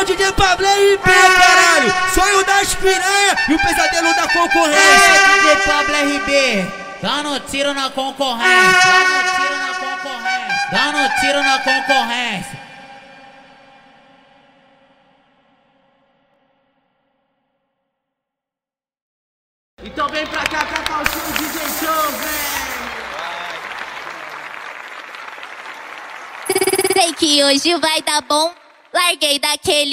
DJ Pablo RP, caralho. Sonho das piranha e o pesadelo da concorrência. DJ Pablo RB, dando tiro na concorrência. Dando tiro na concorrência. Então vem pra cá, catar o show, DJ Show, vem. Sei que hoje vai dar bom. Larguei daquele